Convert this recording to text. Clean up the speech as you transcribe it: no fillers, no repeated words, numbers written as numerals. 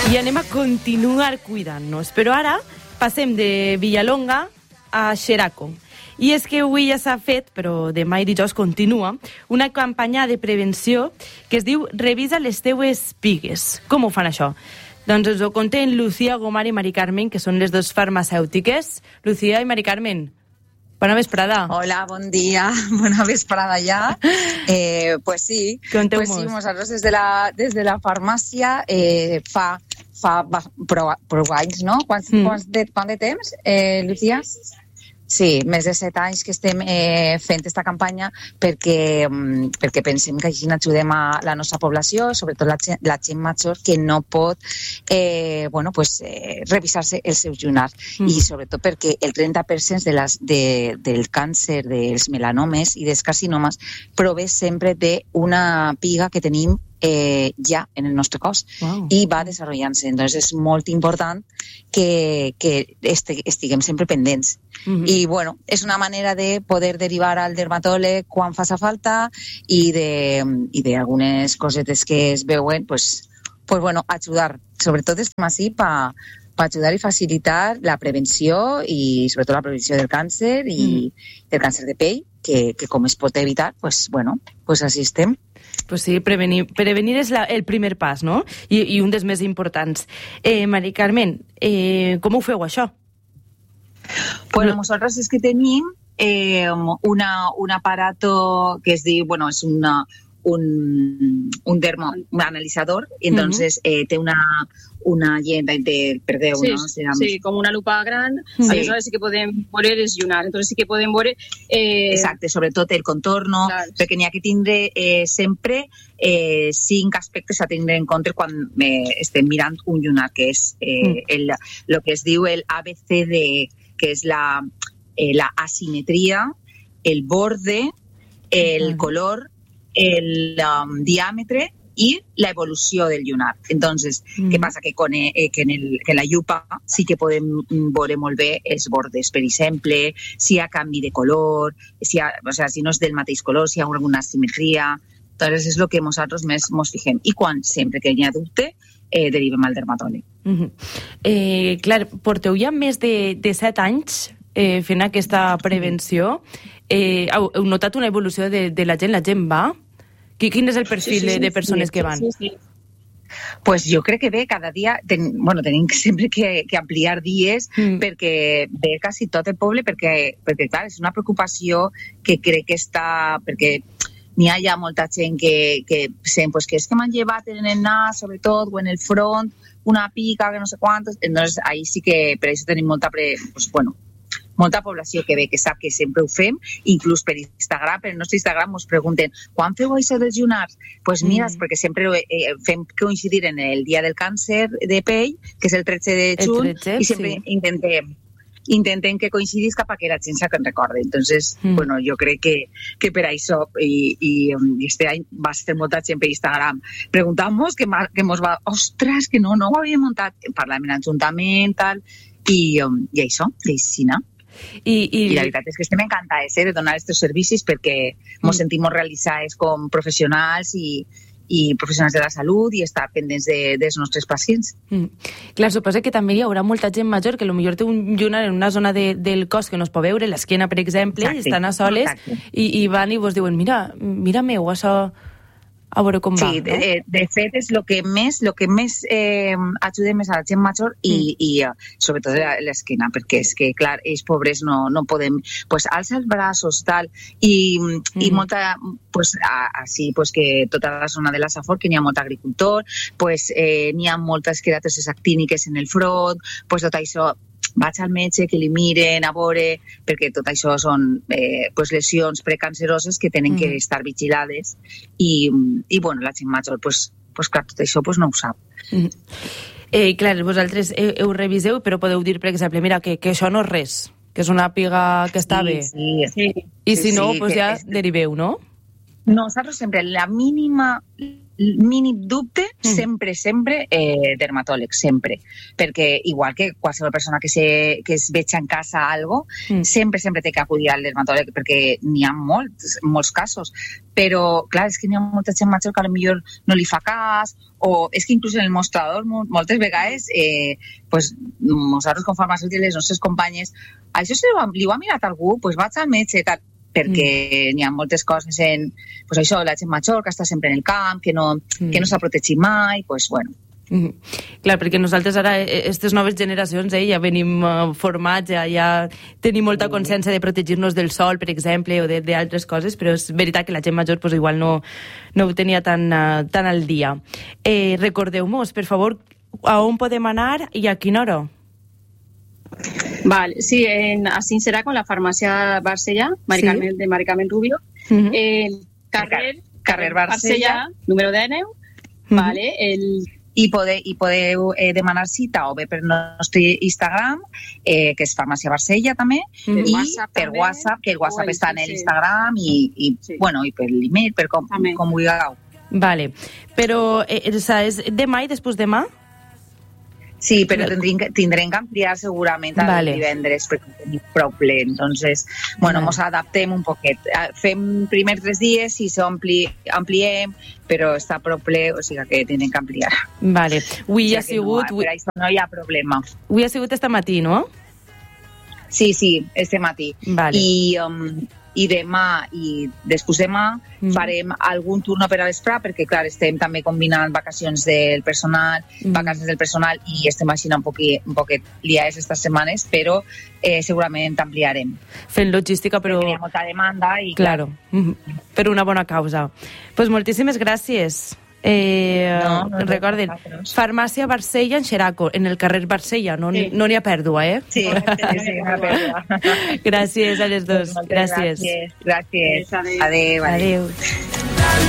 I anem a continuar cuidant-nos. Però ara passem de Villalonga a Xeraco. I és que avui ja s'ha fet, però demà i dijous continua, una campanya de prevenció que es diu Revisa les teues pigues. Com ho fan això? Doncs ens ho conten Lucía Gomar i Mari Carmen, que són les dues farmacèutiques. Lucía i Mari Carmen, bona vesprada. Hola, bon dia, bona vesprada ja. Pues sí, nosaltres des de la farmàcia fa prou anys, no? Quant de temps, Lucía? Sí, més de 7 anys que estem fent aquesta campanya perquè pensem que així ajudem a la nostra població, sobretot la gent major que no pot revisar-se els seus llunars. I sobretot perquè el 30% del càncer dels melanomes i dels carcinomes prové sempre d'una piga que tenim ja en el nostre cos. Wow. I va desenvolupant-se. Entonces és molt important que estiguem sempre pendents. I bueno, és una manera de poder derivar al dermatòleg quan faça falta i d'algunes cosetes que es veuen, pues bueno, ajudar. Sobretot estem així per ajudar i facilitar la prevenció i sobretot la prevenció del càncer i del càncer de pell, que com es pot evitar, pues bueno, pues així estem. Pues sí, prevenir és el primer pas, no? I un dels més importants. Mari Carmen, com ho feu, això? Bueno, nosaltres és que tenim un aparato que es diu, bueno, és un analitzador, i entonces té una llena de, perdeu, sí, ¿no? Sí, com una lupa gran, aleshores sí que podem veure les llunars, entonces sí que podem veure... Exacte, sobretot el contorno, clar. Perquè n'hi ha que tindre sempre 5 aspectes a tindre en compte quan estem mirant un llunar, que és el que es diu el ABCD, que és la asimetria, el borde, el color, el diàmetre i la evolució del llunar. Entonces, què passa? Que en la llupa sí que podem veure molt bé els bordes, per exemple, si hi ha canvi de color, si no és del mateix color, si hi ha alguna asimetria. Entonces, és el que nosaltres més ens fixem. I sempre que hi ha dubte, derivem al dermatòleg. Clar, porteu ja més de 7 anys fent aquesta prevenció. Heu notat una evolució de la gent? La gent va? Quin és el perfil de persones que van? Pues jo crec que ve cada dia, tenim sempre que ampliar dies perquè ve quasi tot el poble, perquè clar, és una preocupació que crec que està... perquè n'hi ha ja molta gent que sent pues, que és que m'han llevat en el nas, sobretot, o en el front, una pica, que no sé quantos. Entonces, ahí sí que per això tenim molta població que ve, que sap que sempre ho fem, inclús per Instagram, per el nostre Instagram ens pregunten, quan feu això dels llunars? Doncs mira, perquè sempre fem coincidir en el dia del càncer de pell, que és el 13 de juny, i sempre intentem que coincidís cap a que la gent se'n recordi. Entonces, bueno, jo crec que per això, i este any va ser molta gent per Instagram preguntant-nos, que mos va, ostres, que no ho havíem muntat, parlàvem en l'Ajuntament, tal, i això, d'Eixina. I la veritat és que estem encantades de donar aquests servicis perquè ens sentim realitzades com professionals i professionals de la salut i estar pendents dels nostres pacients. Clar, suposa que també hi haurà molta gent major que potser té un llunar en una zona del cos que no es pot veure, l'esquena, per exemple, i estan a soles i van i vos diuen, mira-meu, això... a veure com va. Sí, de fet és el que més ajuda més a la gent major i sobretot l'esquena, perquè és que, clar, ells pobres no podem alçar els braços, tal, i molta, així, que tota la zona de la Safor, que n'hi ha molt agricultor, n'hi ha moltes queratosis actíniques en el front, tot això, vaig al metge, que li miren a veure, perquè tot això són lesions precanceroses que tenen que estar vigilades i la gent major, clar, tot això no ho sap. Clar, vosaltres ho reviseu, però podeu dir, per exemple, mira, que això no és res, que és una piga que està bé. Sí. I si no, ja deriveu, no? Nosaltres sempre, la mínim dubte, sempre, dermatòleg, sempre. Perquè, igual que qualsevol persona que es veja en casa algo, sempre té que acudir al dermatòleg, perquè n'hi ha molts casos. Però, clar, és que n'hi ha molta gent major que potser no li fa cas, o és que inclús en el mostrador moltes vegades nosaltres com farmacèutics, les nostres companyes, això li ho ha mirat algú, doncs vaig al metge, tal, perquè n'hi ha moltes coses en això, la gent major que està sempre en el camp, que no s'ha protegit mai, doncs bueno. Clar, perquè nosaltres ara, aquestes noves generacions, ja venim formats, ja tenim molta consciència de protegir-nos del sol, per exemple, o d'altres coses, però és veritat que la gent major igual no ho tenia tan al dia. Recordeu-nos, per favor, a on podem anar i a quina hora? Vale, sí, así será con la farmacia Barsella, de Mari Carmen Rubio, carrer Barsella, número 19, vale, I podeu demanar cita o bé per nostre Instagram, que és Farmàcia Barsella també, i per WhatsApp, que el WhatsApp està en l'Instagram, i per l'email, per com vulgueu. Vale, però és demà i després demà? Sí, però tindrem que ampliar segurament el divendres perquè tenim prou ple. Entonces, ens adaptem un poquet. Fem primers 3 dies i ampliem, però està prou ple, o sigui que tindrem que ampliar. Vale. Avui ha sigut... Per això no hi ha problema. Avui ha sigut este matí, no? Sí, este matí. Vale. I demà i després demà farem algun turno per a vespre, perquè clar, estem també combinant vacacions del personal i estem així un poquet liades aquestes setmanes, però segurament ampliarem. Fent logística, però... Perquè hi ha molta demanda i... Claro, per una bona causa. Pues moltíssimes gràcies. Recorden, Farmàcia Barsella en Xeraco, en el carrer Barsella, no n'hi ha pèrdua, Sí, una pèrdua. Gràcies a les dos. Gràcies. Adéu.